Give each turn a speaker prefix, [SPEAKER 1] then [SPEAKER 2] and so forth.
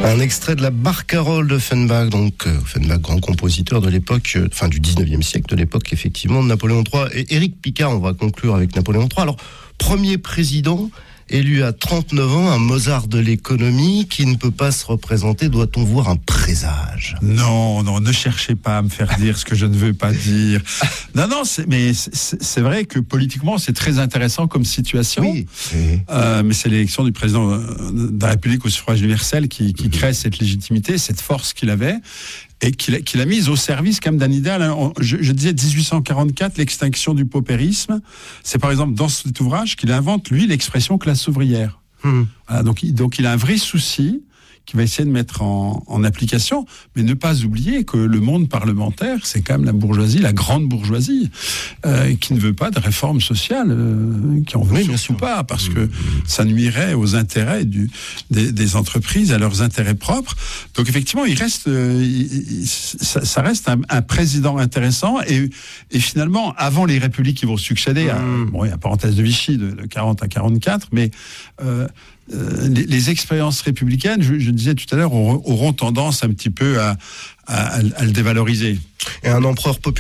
[SPEAKER 1] Un extrait de la Barcarolle d'Offenbach, donc Offenbach, grand compositeur de l'époque, du 19e siècle, de l'époque effectivement de Napoléon III. Et Éric Picard, on va conclure avec Napoléon III. Alors, premier président élu à 39 ans, un Mozart de l'économie qui ne peut pas se représenter, doit-on voir un présage ?
[SPEAKER 2] Non, ne cherchez pas à me faire dire ce que je ne veux pas dire. Non, c'est vrai que politiquement, c'est très intéressant comme situation.
[SPEAKER 1] Oui.
[SPEAKER 2] Mais c'est l'élection du président de la République au suffrage universel qui crée cette légitimité, cette force qu'il avait, et qu'il a mise au service quand même d'un idéal. Je disais 1844, l'extinction du paupérisme. C'est par exemple dans cet ouvrage qu'il invente, lui, l'expression classe ouvrière. Voilà, donc il a un vrai souci qu'il va essayer de mettre en application, mais ne pas oublier que le monde parlementaire, c'est quand même la bourgeoisie, la grande bourgeoisie, qui ne veut pas de réforme sociale, qui en veut surtout pas, parce que ça nuirait aux intérêts des entreprises, à leurs intérêts propres. Donc effectivement, ça reste un président intéressant, et finalement, avant les républiques qui vont succéder, il y a parenthèse de Vichy de 40 à 44, mais les expériences républicaines, je disais tout à l'heure, auront tendance un petit peu à le dévaloriser.
[SPEAKER 1] Et un empereur populaire